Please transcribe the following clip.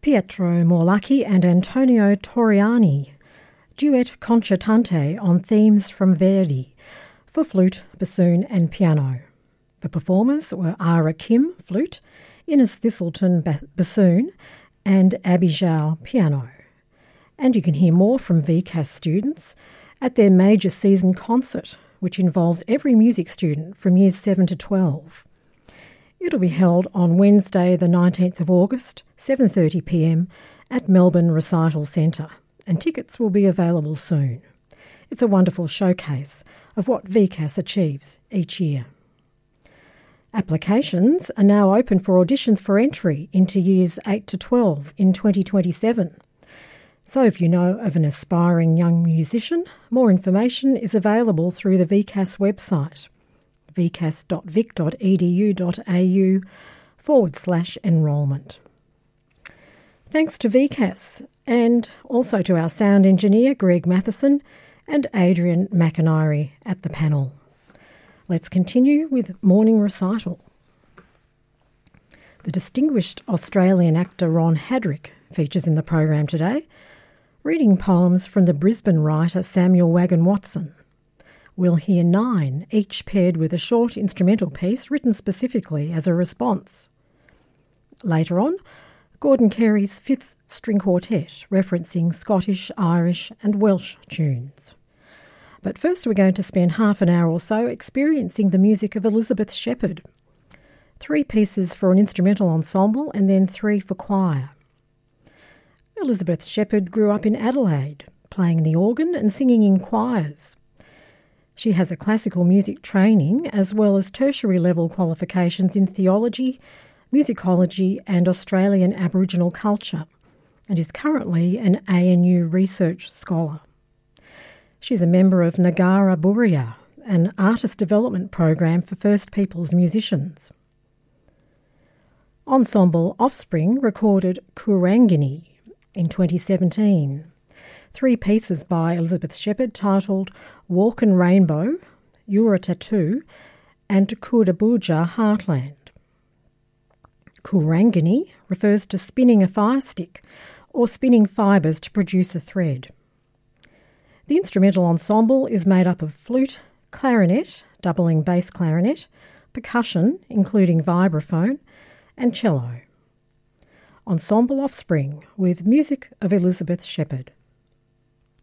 Pietro Morlacchi and Antonio Toriani duet concertante on themes from Verdi for flute, bassoon and piano. The performers were Ara Kim, flute, Ines Thistleton, bassoon and Abby Zhao, piano. And you can hear more from VCAS students at their major season concert, which involves every music student from years 7 to 12. It'll be held on Wednesday the 19th of August, 7:30pm at Melbourne Recital Centre, and tickets will be available soon. It's a wonderful showcase of what VCAS achieves each year. Applications are now open for auditions for entry into years 8 to 12 in 2027. So if you know of an aspiring young musician, more information is available through the VCAS website, vcas.vic.edu.au/enrolment. Thanks to VCAS and also to our sound engineer Greg Matheson and Adrian McIntyre at the panel. Let's continue with Morning Recital. The distinguished Australian actor Ron Hadrick features in the program today, reading poems from the Brisbane writer Samuel Wagon-Watson. We'll hear 9, each paired with a short instrumental piece written specifically as a response. Later on, Gordon Carey's Fifth String Quartet, referencing Scottish, Irish and Welsh tunes. But first we're going to spend half an hour or so experiencing the music of Elizabeth Shepherd. 3 pieces for an instrumental ensemble and then 3 for choir. Elizabeth Shepherd grew up in Adelaide, playing the organ and singing in choirs. She has a classical music training as well as tertiary level qualifications in theology, musicology and Australian Aboriginal culture, and is currently an ANU research scholar. She's a member of Nagara Buriya, an artist development program for First Peoples musicians. Ensemble Offspring recorded Kurangini in 2017. 3 pieces by Elizabeth Shepherd titled Walk and Rainbow, Yura Tattoo and Kurdabuja Heartland. Kurangini refers to spinning a fire stick or spinning fibres to produce a thread. The instrumental ensemble is made up of flute, clarinet, doubling bass clarinet, percussion, including vibraphone, and cello. Ensemble Offspring with music of Elizabeth Shepherd.